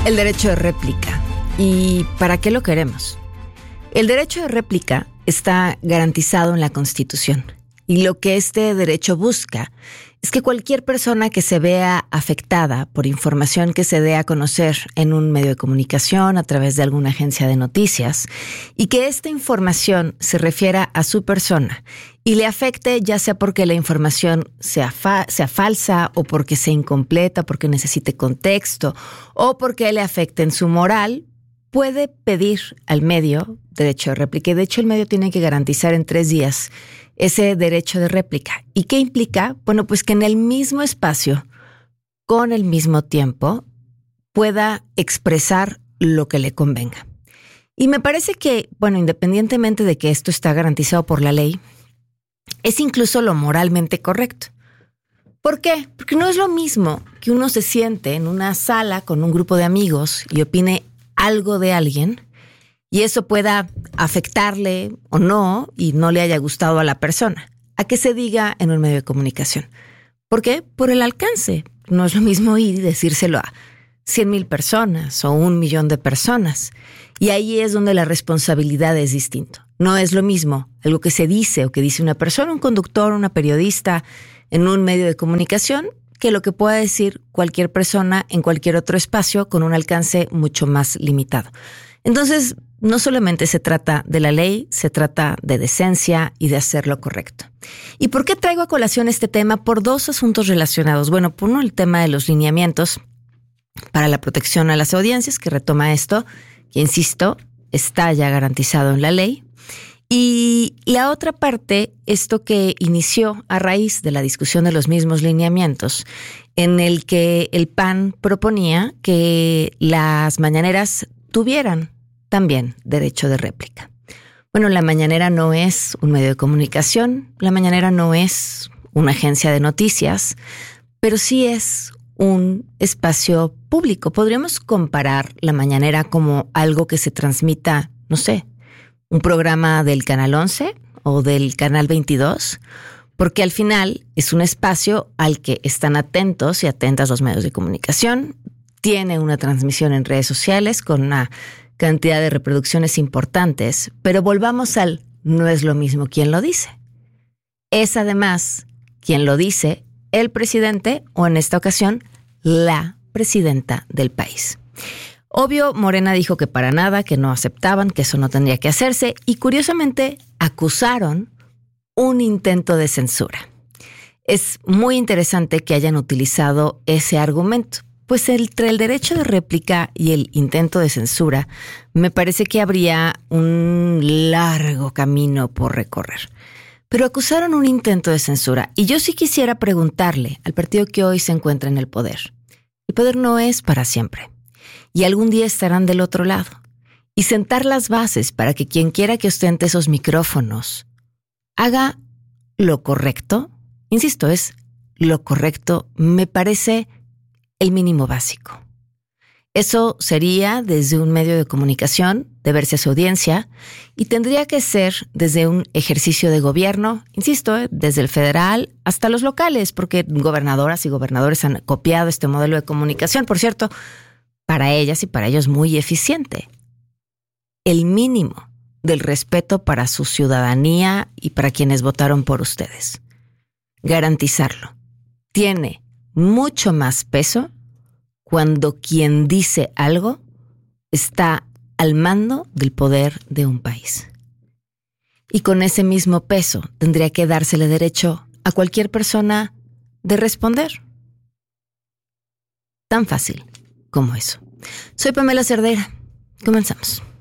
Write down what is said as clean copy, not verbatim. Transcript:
El derecho de réplica. ¿Y para qué lo queremos? El derecho de réplica está garantizado en la Constitución. Y lo que este derecho busca es que cualquier persona que se vea afectada por información que se dé a conocer en un medio de comunicación a través de alguna agencia de noticias y que esta información se refiera a su persona y le afecte ya sea porque la información sea falsa o porque sea incompleta, porque necesite contexto o porque le afecte en su moral, puede pedir al medio derecho de réplica. Y de hecho el medio tiene que garantizar en 3 días ese derecho de réplica. ¿Y qué implica? Bueno, pues que en el mismo espacio, con el mismo tiempo, pueda expresar lo que le convenga. Y me parece que, bueno, independientemente de que esto está garantizado por la ley, es incluso lo moralmente correcto. ¿Por qué? Porque no es lo mismo que uno se siente en una sala con un grupo de amigos y opine algo de alguien y eso pueda afectarle o no y no le haya gustado a la persona, a que se diga en un medio de comunicación. ¿Por qué? Por el alcance. No es lo mismo ir y decírselo a 100,000 personas o 1,000,000 de personas. Y ahí es donde la responsabilidad es distinta. No es lo mismo algo que se dice o que dice una persona, un conductor, una periodista en un medio de comunicación, que lo que pueda decir cualquier persona en cualquier otro espacio con un alcance mucho más limitado. Entonces, no solamente se trata de la ley, se trata de decencia y de hacer lo correcto. ¿Y por qué traigo a colación este tema? Por 2 asuntos relacionados. Bueno, por uno, el tema de los lineamientos para la protección a las audiencias, que retoma esto, que insisto, está ya garantizado en la ley. Y la otra parte, esto que inició a raíz de la discusión de los mismos lineamientos, en el que el PAN proponía que las mañaneras tuvieran también derecho de réplica. Bueno, la mañanera no es un medio de comunicación, la mañanera no es una agencia de noticias, pero sí es un espacio público. Podríamos comparar la mañanera como algo que se transmita, no sé, un programa del Canal 11 o del Canal 22, porque al final es un espacio al que están atentos y atentas los medios de comunicación. Tiene una transmisión en redes sociales con una cantidad de reproducciones importantes, pero volvamos al no es lo mismo quien lo dice. Es además quien lo dice el presidente o en esta ocasión la presidenta del país. Obvio, Morena dijo que para nada, que no aceptaban, que eso no tendría que hacerse y curiosamente acusaron un intento de censura. Es muy interesante que hayan utilizado ese argumento, pues entre el derecho de réplica y el intento de censura me parece que habría un largo camino por recorrer. Pero acusaron un intento de censura y yo sí quisiera preguntarle al partido que hoy se encuentra en el poder. El poder no es para siempre. Y algún día estarán del otro lado. Y sentar las bases para que quien quiera que ostente esos micrófonos haga lo correcto, insisto, es lo correcto, me parece el mínimo básico. Eso sería desde un medio de comunicación, deberse a su audiencia, y tendría que ser desde un ejercicio de gobierno, insisto, desde el federal hasta los locales, porque gobernadoras y gobernadores han copiado este modelo de comunicación, por cierto, para ellas y para ellos muy eficiente. El mínimo del respeto para su ciudadanía y para quienes votaron por ustedes. Garantizarlo. Tiene mucho más peso cuando quien dice algo está al mando del poder de un país. Y con ese mismo peso tendría que dársele derecho a cualquier persona de responder. Tan fácil como eso. Soy Pamela Cerdeira. Comenzamos.